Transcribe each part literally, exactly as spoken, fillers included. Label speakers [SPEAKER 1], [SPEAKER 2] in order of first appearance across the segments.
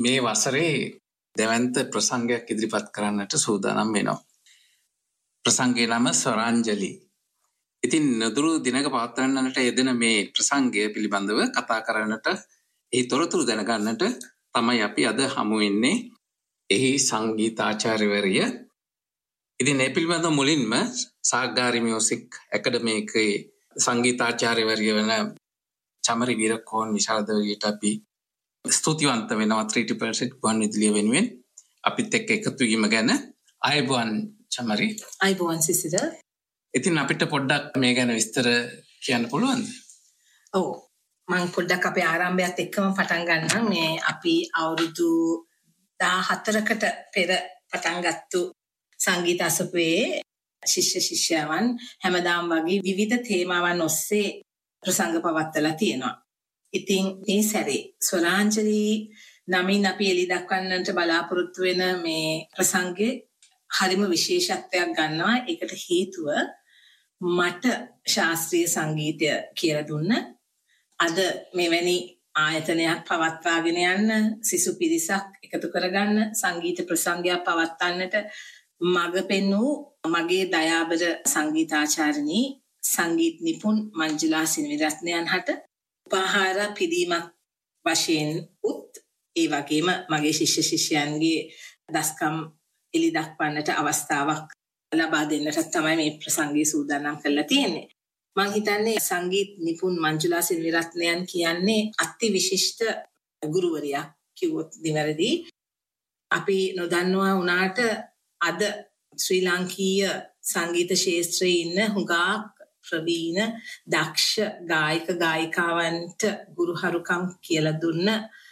[SPEAKER 1] මේ වසරේ දෙවන්ත ප්‍රසංගයක් ඉදිරිපත් කරන්නට සූදානම් වෙනවා. ප්‍රසංගයේ නම ස්වරාංජලි. ඉතින් නදුරු දිනක පවත්වන්නට යෙදෙන මේ ප්‍රසංගය පිළිබඳව කතා කරන්නට, ඒ තොරතුරු දැනගන්නට තමයි අපි අද හමු වෙන්නේ. එහි සංගීතාචාර්යවරිය. ඉතින් මේ පිළිබඳව මුලින්ම සාග්ගාරි මියුසික් ඇකඩමි එකේ සංගීතාචාර්යවරිය වන චමරි වීරකෝන් විශාරදවරියට අපි ස්තුතිවන්ත වෙනවා ත්‍රිටි පර්සෙන්ට් ගුවන්විදුලිය වෙනුවෙන් අපිත් එක්ක එකතු වීම ගැන. ආයුබෝවන් චමරි.
[SPEAKER 2] ආයුබෝවන් සිසිර.
[SPEAKER 1] ඉතින් අපිට පොඩ්ඩක් මේ ගැන විස්තර කියන්න පුළුවන්ද?
[SPEAKER 2] ඔව්, මම පොඩ්ඩක් අපේ ආරම්භයත් එක්කම පටන් ගන්නම්. මේ අපි අවුරුදු දාහතරකට පෙර පටන් ගත්තු සංගීත අසපුවේ ශිෂ්‍ය ශිෂ්‍යාවන් හැමදාම වගේ විවිධ තේමාවන් ඔස්සේ ප්‍රසංග පවත්වලා තියෙනවා. ඉතින් මේ සැරේ ස්වරාංජලි නමින් අපි එළි දක්වන්නට බලාපොරොත්තු වෙන මේ ප්‍රසංගේ හරිම විශේෂත්වයක් ගන්නවා. ඒකට හේතුව මට ශාස්ත්‍රීය සංගීතය කියලා දුන්න, අද මෙවැනි ආයතනයක් පවත්වාගෙන යන්න, සිසු පිරිසක් එකතු කරගන්න, සංගීත ප්‍රසංගයක් පවත්වන්නට මඟ පෙන්වූ මගේ දයාබර සංගීතාචාර්යනී සංගීත නිපුන් මංජුලා සිනවිරත්නයන් හට උපහාර පිදීමක් වශයෙන් උත් ඒ වගේම මගේ ශිෂ්‍ය ශිෂ්‍යයන්ගේ දස්කම් එළි දක්වන්නට අවස්ථාවක් ලබා දෙන්නට තමයි මේ ප්‍රසංගය සූදානම් කරලා තියෙන්නේ. මම හිතන්නේ සංගීත නිපුන් මංජුලා සිනවිරත්නයන් කියන්නේ අති විශිෂ්ට ගුරුවරියක් කිව්වොත් නිවැරදි. අපි නොදන්නවා වුණාට අද ශ්‍රී ලාංකීය සංගීත ශාස්ත්‍රයේ ඉන්න හුඟා ප්‍රවීණ දක්ෂ ගායක ගායිකාවන්ට ගුරුහරුකම් කියලා දුන්න,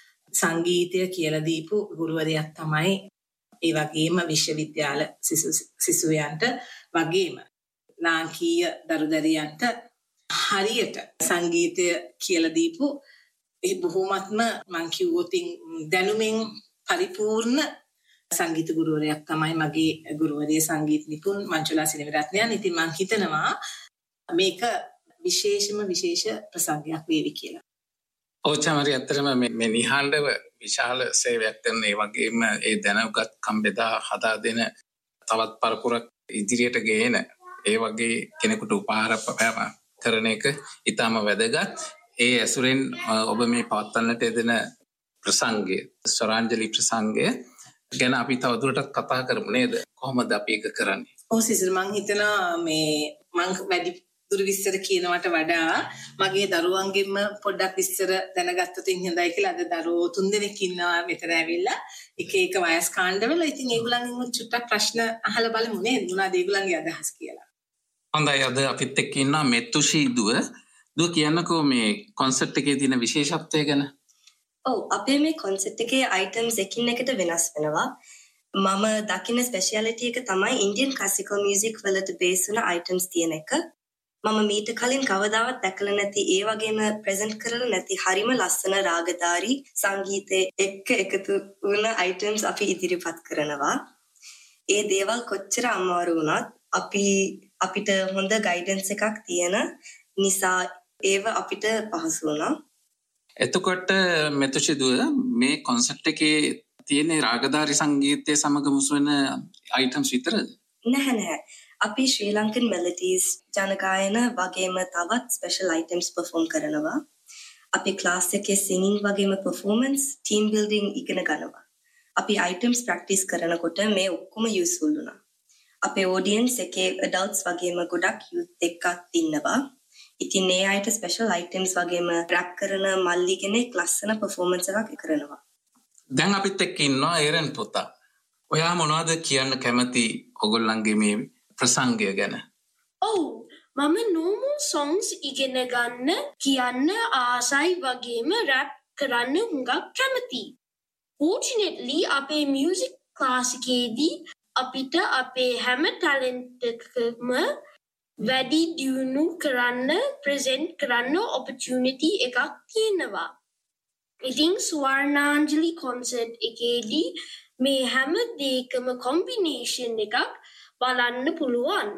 [SPEAKER 2] සංගීතය කියලා දීපු ගුරුවරයෙක් තමයි. ඒ වගේම විශ්වවිද්‍යාල සිසු සිසුයන්ට වගේම ලාංකීය දරුදරියන්ට හරියට සංගීතය කියලා දීපු ඒ බොහෝමත්ම මං කිව්වොත් දැනුමින් පරිපූර්ණ සංගීත ගුරුවරයෙක් තමයි මගේ ගුරුවරිය සංගීත නිපුන් මංජුලා සිනවිරත්නයන්. ඉතින් මං හිතනවා මේක විශේෂම විශේෂ ප්‍රසංගයක් වේවි කියලා.
[SPEAKER 1] ඔව් චමරි, ඇත්තටම මේ නිහඬව විශාල සේවයක් කරන, ඒ වගේම ඒ දැනුගත්කම් බෙදා හදා දෙන, තවත් පරපුරක් ඉදිරියට ගේන ඒ වගේ කෙනෙකුට උපහාර කරන එක ඉතාම වැදගත්. ඒ ඇසුරෙන් ඔබ මේ පවත්වන්නට යෙදෙන ප්‍රසංගය, ස්වරාංජලි ප්‍රසංගය ගැන අපි තවදුරටත් කතා කරමු නේද? කොහොමද අපි ඒක කරන්නේ?
[SPEAKER 2] ඔව් සිසිල්, මං හිතනවා මේ මං වැඩි දුර විස්තර කියනවට වඩා මගේ දරුවන්ගෙන්ම පොඩ්ඩක් විස්තර දැනගත්තොත් හොඳයි කියලා. අද දරුවෝ තුන් දෙනෙක් ඉන්නවා මෙතන ඇවිල්ලා, එක එක වයස් කාණ්ඩවල. ඉතින් ඒගොල්ලන්ගෙන් චුට්ටක් ප්‍රශ්න අහලා බලමු නේද, මොනවද ඒගොල්ලන්ගේ අදහස් කියලා.
[SPEAKER 1] හොඳයි, අද අපිත් එක්ක ඉන්නවා මෙතුෂි දුව. දුව කියන්නකෝ මේ කොන්සර්ට් එකේ තියෙන විශේෂත්වය ගැන.
[SPEAKER 3] ඔව්, අපේ මේ කොන්සර්ට් එකේ අයිටම්ස් එකින් එකට වෙනස් වෙනවා. මම දකින්න ස්පෙෂියලිටි එක තමයි ඉන්දියන් ක්ලාසිකල් මියුසික් වලට බේස් වුණ අයිටම්ස් තියෙන එක. මම මීට කලින් කවදාවත් දැකලා නැති, ඒ වගේම ප්‍රසන්ට් කරලා නැති හරිම ලස්සන රාගධාරී සංගීතයේ එක්ක එකතු වුණ අයිටම්ස් අපි ඉදිරිපත් කරනවා. ඒ දේවල් කොච්චර අමාරු වුණත් අපි අපිට හොඳ ගයිඩන්ස් එකක් තියෙන නිසා ඒව අපිට පහසු වුණා.
[SPEAKER 1] එතකොට මෙතුෂි දුව, මේ කොන්සර්ට් එකේ තියෙන රාගධාරී සංගීතය සමග මුසු වෙන අයිටම්ස් විතරද?
[SPEAKER 3] නැහැ නැහැ. අපි ශ්‍රී ලංකන් මෙලඩීස්, ජනගායන වගේම තවත් ස්පෙෂල් අයිටම්ස් පර්ෆෝම් කරනවා. අපි ක්ලාස් එකේ සිංගින් වගේම පර්ෆෝමන්ස්, ටීම් බිල්ඩින් ඉගෙන ගන්නවා. අපි අයිටම්ස් ප්‍රැක්ටිස් කරනකොට මේ ඔක්කොම යූස්ෆුල් වුණා. අපේ ඔඩියන්ස් එකේ ඇඩල්ට්ස් වගේම ගොඩක් යූත් එක්කත් ඉන්නවා. ඉතින් මේ අයට ස්පෙෂල් අයිටම්ස් වගේම රැප් කරන මල්ලි කෙනෙක් ලස්සන පර්ෆෝමන්ස් එකක් කරනවා.
[SPEAKER 1] දැන් අපිත් එක්ක ඉන්නවා ඒරන් පුතා. ඔයා මොනවද කියන්න කැමති ඔයගොල්ලන්ගේ මේ ප්‍රසංගය ගැන?
[SPEAKER 4] ඔව්, මම normal songs ඉගෙන ගන්න කියන්න ආසයි වගේම රැප් කරන්න හුඟක් කැමතියි. Fortunately අපේ music class එකේදී අපිට අපේ හැම talent එකකම වැඩි දියුණු කරන්න, present කරන්න opportunity එකක් තියෙනවා. ඉතින් ස්වර්ණාංජලි concert එකේදී මේ හැම දෙයකම combination එකක් බලන්න පුළුවන්.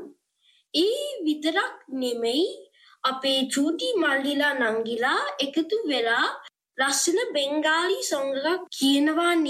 [SPEAKER 4] ඒ විතරක් නෙමෙයි, අපේ චූටි මල්ලිලා නංගිලා එකතු වෙලා ලස්සන බෙන්ගාලි සොංග එකක් කියනවා